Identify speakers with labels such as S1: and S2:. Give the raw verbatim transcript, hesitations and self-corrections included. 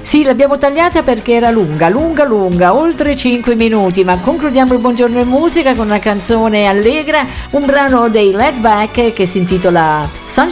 S1: Sì, l'abbiamo tagliata perché era lunga, lunga, lunga, oltre cinque minuti, ma concludiamo il Buongiorno in Musica con una canzone allegra, un brano dei Laid Back che si intitola